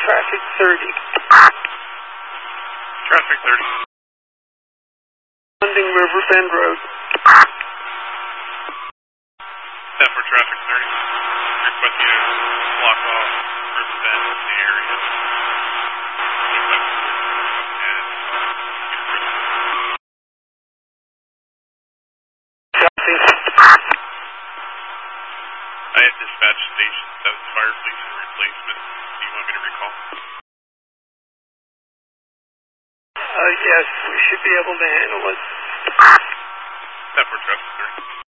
traffic 30. Traffic 30. Funding River Bend Road. Step for traffic 30. Request you block off River Bend in the area. I have dispatch station 7 fire police and replacement. Do you want me to recall? Yes, we should be able to handle it. Step for traffic 30.